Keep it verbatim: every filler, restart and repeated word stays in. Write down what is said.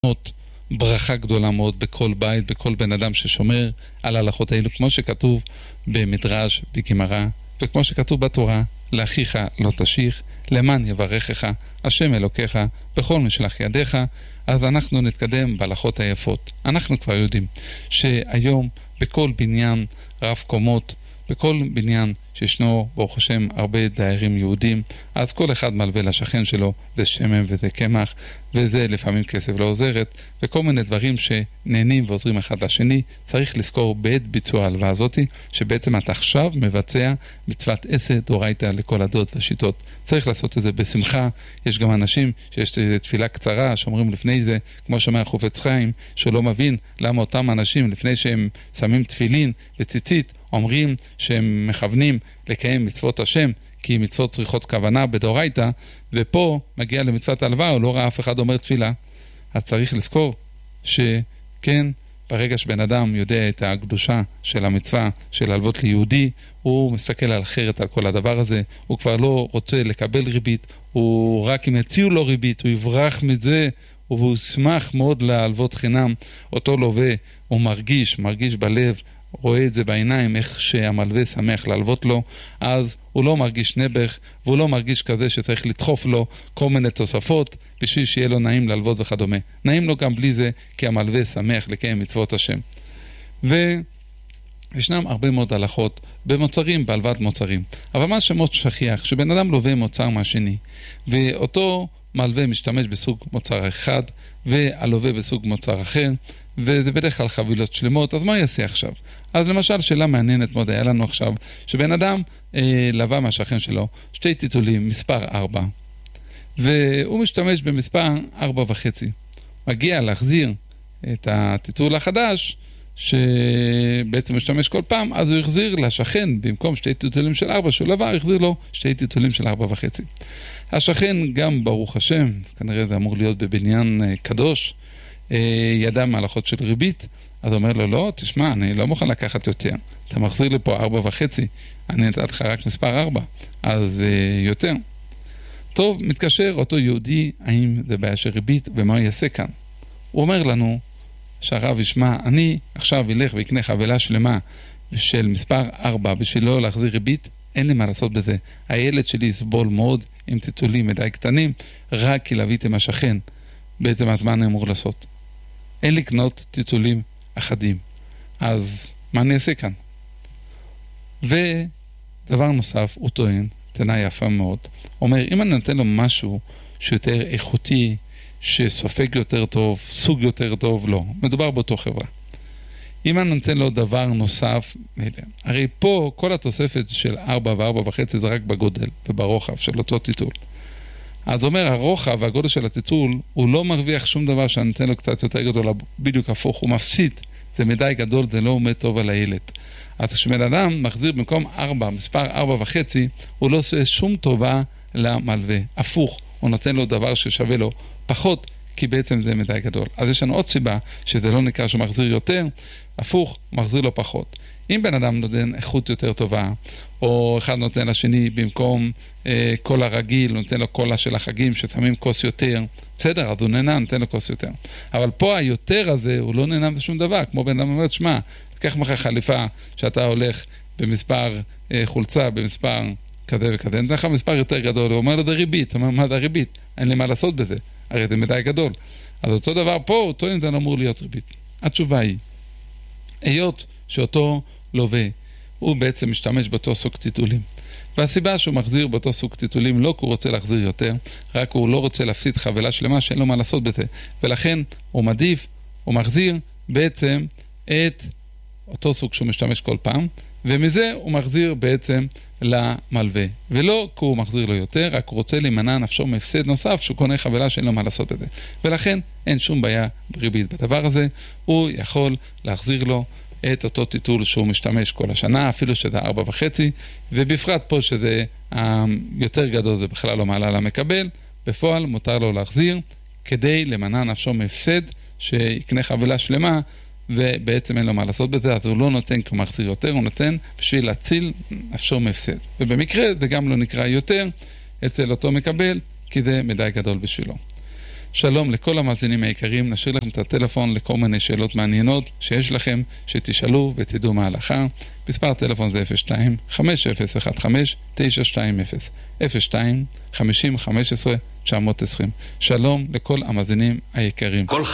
ברכה גדולה מאוד בכל בית, בכל בן אדם ששומר על ההלכות האלו, כמו שכתוב במדרש, בגמרא, וכמו שכתוב בתורה, לאחיך לא תשיך, למען יברכך, השם אלוקיך, בכל משלח ידיך. אז אנחנו נתקדם בהלכות היפות. אנחנו כבר יודעים שהיום בכל בניין רב קומות, בכל בניין שישנו ברוך השם הרבה דיירים יהודים, אז כל אחד מלווה לשכן שלו, זה שמן וזה קמח, וזה לפעמים כסף לא עוזרת, וכל מיני דברים שנהנים ועוזרים אחד לשני. צריך לזכור בעת ביצוע ההלוואה הזאת, שבעצם אתה עכשיו מבצע מצוות עשה דאורייתא לכל הדעות והשיטות. צריך לעשות את זה בשמחה. יש גם אנשים שיש תפילה קצרה, שאומרים לפני זה, כמו שאומר חפץ חיים, שהוא לא מבין למה אותם אנשים לפני שהם שמים תפילין וציצית, אומרים שהם מכוונים לקיים מצוות השם, כי מצוות צריכות כוונה בדאורייתא, ופה מגיע למצוות ההלוואה, הוא לא ראה אף אחד אומר תפילה. אז צריך לזכור שכן, ברגע שבן אדם יודע את הקדושה של המצווה של הלוות ליהודי, הוא מסתכל על אחרת על כל הדבר הזה, הוא כבר לא רוצה לקבל ריבית, הוא רק אם יציעו לו ריבית, הוא יברח מזה, והוא שמח מאוד להלוות חינם. אותו לווה, הוא מרגיש, מרגיש בלב, רואה את זה בעיניים, איך שהמלווה שמח להלוות לו, אז הוא לא מרגיש נבח, והוא לא מרגיש כזה שצריך לדחוף לו כל מיני תוספות, בשביל שיהיה לו נעים להלוות וכדומה. נעים לו גם בלי זה, כי המלווה שמח לקיים מצוות השם. וישנם הרבה מאוד הלכות במוצרים, בהלוואת מוצרים. אבל מה שמאוד שכיח, שבן אדם לווה מוצר מהשני, ואותו מלווה משתמש בסוג מוצר אחד, והלווה בסוג מוצר אחר, וזה בדרך כלל חבילות שלמות. אז מה יעשה עכשיו? אז למשל, שאלה מעניינת מאוד היה לנו עכשיו, שבן אדם אה, לווה מהשכן שלו שתי טיטולים, מספר ארבע, והוא משתמש במספר ארבע וחצי. מגיע להחזיר את הטיטול החדש, שבעצם משתמש כל פעם, אז הוא יחזיר לשכן, במקום שתי טיטולים של ארבע שהוא לווה, הוא יחזיר לו שתי טיטולים של ארבע וחצי. השכן גם ברוך השם, כנראה זה אמור להיות בבניין אה, קדוש, ידע מהלכות של ריבית, אז אומר לו, לא, תשמע, אני לא מוכן לקחת יותר, אתה מחזיר לי פה ארבע וחצי, אני נתת לך רק מספר ארבע, אז uh, יותר. טוב, מתקשר אותו יהודי, האם זה בעיה של ריבית, ומה הוא יעשה כאן? הוא אומר לנו, שהרב ישמע, אני עכשיו אלך ויקנה חבילה שלמה של מספר ארבע, בשביל לא להחזיר ריבית, אין לי מה לעשות בזה. הילד שלי יסבול מאוד עם טיטולים מדי קטנים, רק כי לוויתם השכן. בעצם הזמן אני אמור לעשות. אין לקנות טיטולים אחדים. אז מה אני אעשה כאן? ודבר נוסף, הוא טוען, תנה יפה מאוד, אומר, אם אני נותן לו משהו שיותר איכותי, שסופג יותר טוב, סוג יותר טוב, לא. מדובר באותו חברה. אם אני נותן לו דבר נוסף, הרי פה כל התוספת של ארבע וארבע וחצי זה רק בגודל וברוחב של אותו טיטול. אז אומר, הרוחב והגודל של הטיטול, הוא לא מרוויח שום דבר שאני נותן לו קצת יותר גדול, בדיוק הפוך, הוא מפסיד. זה מדי גדול, זה לא עומד טוב על הילד. אז כשבן אדם מחזיר במקום ארבע, מספר ארבע וחצי, הוא לא עושה שום טובה למלווה. הפוך, הוא נותן לו דבר ששווה לו פחות, כי בעצם זה מדי גדול. אז יש לנו עוד סיבה, שזה לא נקרא שהוא מחזיר יותר, הפוך, מחזיר לו פחות. אם בן אדם נותן איכות יותר טובה, או אחד נותן לשני במקום אה, קולה רגיל, נותן לו קולה של החגים ששמים כוס יותר, בסדר, אז הוא נהנה, נותן לו כוס יותר. אבל פה היותר הזה, הוא לא נהנה בשום דבר, כמו בן אדם אומר, שמה, לקח לך חליפה שאתה הולך במספר אה, חולצה, במספר כזה וכזה, נתן לך מספר יותר גדול, הוא אומר לו, זה ריבית, הוא אומר, מה זה ריבית? אין לי מה לעשות בזה, הרי זה מדי גדול. אז אותו דבר פה, הוא טוען, זה אמור להיות ריבית. התשובה היא, היות שאותו לווה, הוא בעצם משתמש באותו סוג טיטולים. והסיבה שהוא מחזיר באותו סוג טיטולים, לא כי הוא רוצה להחזיר יותר, רק הוא לא רוצה להפסיד חבילה שלמה שאין לו מה לעשות בזה. ולכן הוא מעדיף, הוא מחזיר בעצם את אותו סוג שהוא משתמש כל פעם, ומזה הוא מחזיר בעצם למלווה. ולא כי הוא מחזיר לו יותר, רק הוא רוצה להימנע נפשו מפסד נוסף שהוא קונה חבילה שאין לו מה לעשות בזה. ולכן אין שום בעיה בריבית בדבר הזה, הוא יכול להחזיר לו את אותו טיטול שהוא משתמש כל השנה, אפילו שזה ארבע וחצי, ובפרט פה שזה יותר גדול, זה בכלל לא מעלה למקבל, בפועל מותר לו להחזיר, כדי למנע נפשו מפסד, שיקנה חבילה שלמה, ובעצם אין לו מה לעשות בזה, אז הוא לא נותן כמו מחזיר יותר, הוא נותן בשביל להציל נפשו מפסד. ובמקרה זה גם לא נקרא יותר אצל אותו מקבל, כי זה מדי גדול בשבילו. שלום לכל המאזינים היקרים, נשאיר לכם את הטלפון לכל מיני שאלות מעניינות שיש לכם, שתשאלו ותדעו מה ההלכה. מספר הטלפון זה אפס שתיים חמש אפס אחת חמש תשע שתיים אפס, אפס שתיים חמש אפס חמש עשרה תשע עשרים. שלום לכל המאזינים היקרים.